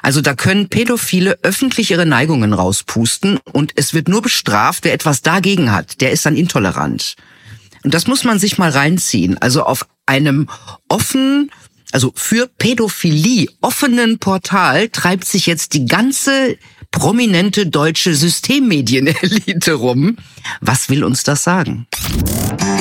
Also da können Pädophile öffentlich ihre Neigungen rauspusten und es wird nur bestraft, wer etwas dagegen hat. Der ist dann intolerant. Und das muss man sich mal reinziehen. Also auf einem für Pädophilie offenen Portal treibt sich jetzt die ganze prominente deutsche Systemmedienelite rum. Was will uns das sagen?